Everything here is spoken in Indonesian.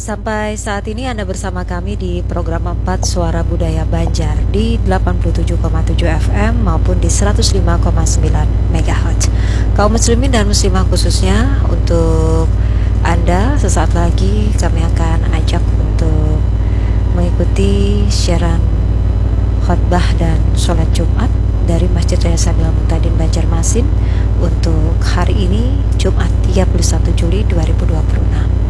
sampai saat ini Anda bersama kami di program 4 Suara Budaya Banjar di 87,7 FM maupun di 105,9 MHz. Kaum muslimin dan muslimah khususnya, untuk Anda sesaat lagi kami akan ajak untuk mengikuti siaran khutbah dan sholat Jumat dari Masjid Raya Sabil Muhtadin Banjarmasin untuk hari ini Jumat 31 Juli 2026.